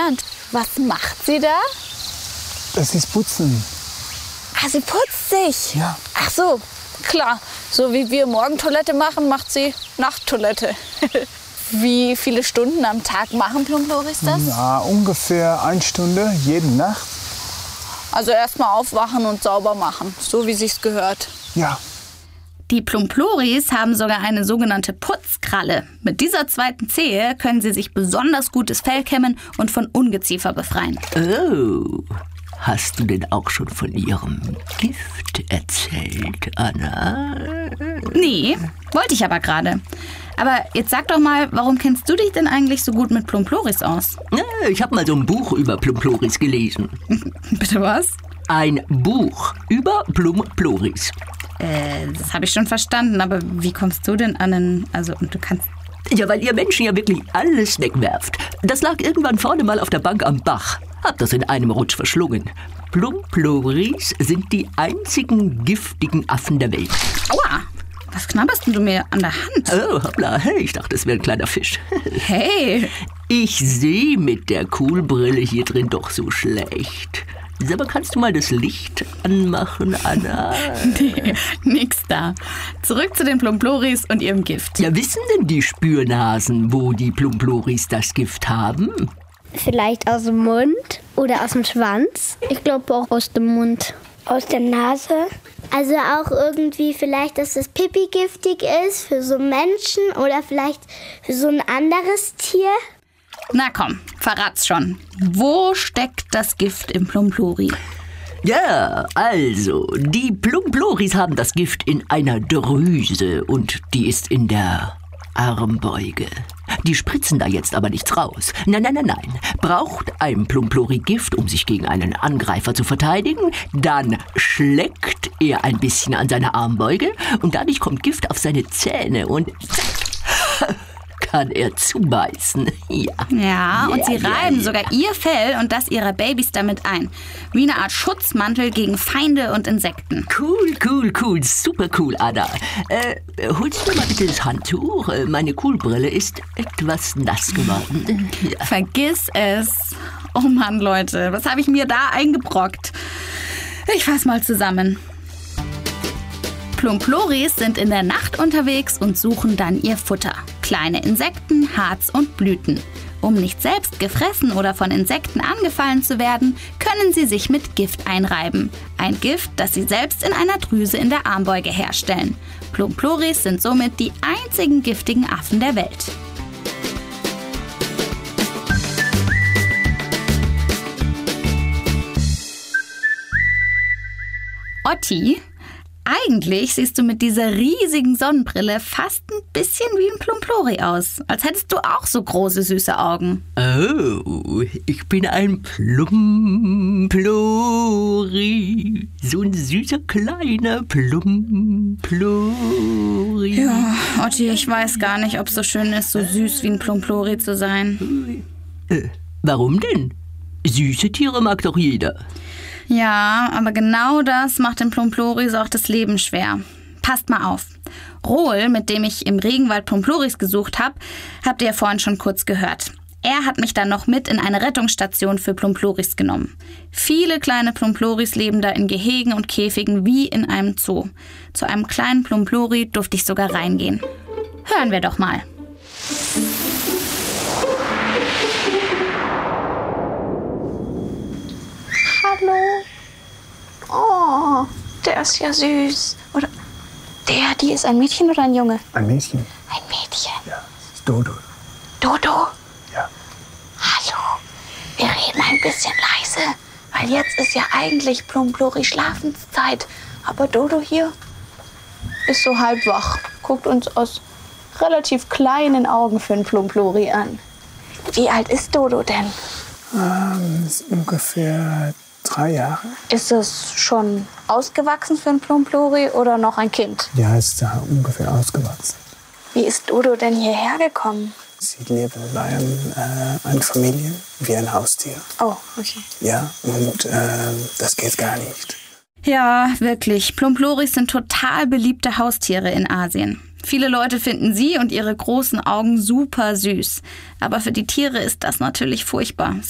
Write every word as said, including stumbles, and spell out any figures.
gelernt. Was macht sie da? Das ist Putzen. Ah, sie putzt sich. Ja. Ach so, klar. So wie wir Morgentoilette machen, macht sie Nachttoilette. Wie viele Stunden am Tag machen Plumploris das? Na, ungefähr eine Stunde jede Nacht. Also erstmal aufwachen und sauber machen, so wie sich's gehört. Ja. Die Plumploris haben sogar eine sogenannte Putzkralle. Mit dieser zweiten Zehe können sie sich besonders gutes Fell kämmen und von Ungeziefer befreien. Oh, hast du denn auch schon von ihrem Gift erzählt, Anna? Nee, wollte ich aber gerade. Aber jetzt sag doch mal, warum kennst du dich denn eigentlich so gut mit Plumploris aus? Ich habe mal so ein Buch über Plumploris gelesen. Bitte was? Ein Buch über Plumploris. Äh, das habe ich schon verstanden, aber wie kommst du denn an einen... Also, und du kannst... Ja, weil ihr Menschen ja wirklich alles wegwerft. Das lag irgendwann vorne mal auf der Bank am Bach. Hab das in einem Rutsch verschlungen. Plumploris sind die einzigen giftigen Affen der Welt. Aua! Was knabberst denn du mir an der Hand? Oh, hoppla, ich dachte, es wäre ein kleiner Fisch. Hey! Ich sehe mit der Kuhlbrille hier drin doch so schlecht. Aber kannst du mal das Licht anmachen, Anna? Nee, nix da. Zurück zu den Plumploris und ihrem Gift. Ja, wissen denn die Spürnasen, wo die Plumploris das Gift haben? Vielleicht aus dem Mund oder aus dem Schwanz? Ich glaube auch aus dem Mund. Aus der Nase? Also auch irgendwie vielleicht, dass das Pipi giftig ist für so Menschen oder vielleicht für so ein anderes Tier. Na komm, verrat's schon. Wo steckt das Gift im Plumplori? Ja, also, die Plumploris haben das Gift in einer Drüse und die ist in der Armbeuge. Die spritzen da jetzt aber nichts raus. Nein, nein, nein, nein. Braucht ein Plumplori Gift, um sich gegen einen Angreifer zu verteidigen, dann schleckt er ein bisschen an seiner Armbeuge und dadurch kommt Gift auf seine Zähne und kann er zubeißen. Ja, ja und ja, sie ja, reiben ja. sogar ihr Fell und das ihrer Babys damit ein. Wie eine Art Schutzmantel gegen Feinde und Insekten. Cool, cool, cool, super cool, Anna. Äh, holst du mal bitte das Handtuch? Meine Kuhlbrille ist etwas nass geworden. Ja. Vergiss es. Oh Mann, Leute, was habe ich mir da eingebrockt? Ich fass mal zusammen. Plumploris sind in der Nacht unterwegs und suchen dann ihr Futter. Kleine Insekten, Harz und Blüten. Um nicht selbst gefressen oder von Insekten angefallen zu werden, können sie sich mit Gift einreiben. Ein Gift, das sie selbst in einer Drüse in der Armbeuge herstellen. Plumploris sind somit die einzigen giftigen Affen der Welt. Otti, eigentlich siehst du mit dieser riesigen Sonnenbrille fast ein bisschen wie ein Plumplori aus. Als hättest du auch so große, süße Augen. Oh, ich bin ein Plumplori. So ein süßer, kleiner Plumplori. Ja, Otti, ich weiß gar nicht, ob es so schön ist, so süß wie ein Plumplori zu sein. Äh, warum denn? Süße Tiere mag doch jeder. Ja, aber genau das macht den Plumploris auch das Leben schwer. Passt mal auf. Rohl, mit dem ich im Regenwald Plumploris gesucht habe, habt ihr ja vorhin schon kurz gehört. Er hat mich dann noch mit in eine Rettungsstation für Plumploris genommen. Viele kleine Plumploris leben da in Gehegen und Käfigen wie in einem Zoo. Zu einem kleinen Plumplori durfte ich sogar reingehen. Hören wir doch mal. Hallo. Oh, der ist ja süß. Oder der, die ist ein Mädchen oder ein Junge? Ein Mädchen. Ein Mädchen. Ja, das ist Dodo. Dodo? Ja. Hallo. Wir reden ein bisschen leise, weil jetzt ist ja eigentlich Plumplori Schlafenszeit. Aber Dodo hier ist so halb wach. Guckt uns aus relativ kleinen Augen für einen Plumplori an. Wie alt ist Dodo denn? Ähm, ist ungefähr drei Jahre. Ist das schon ausgewachsen für einen Plumplori oder noch ein Kind? Ja, ist da ungefähr ausgewachsen. Wie ist Dodo denn hierher gekommen? Sie leben bei einem, äh, einer Familie wie ein Haustier. Oh, okay. Ja, und äh, das geht gar nicht. Ja, wirklich. Plumploris sind total beliebte Haustiere in Asien. Viele Leute finden sie und ihre großen Augen super süß. Aber für die Tiere ist das natürlich furchtbar.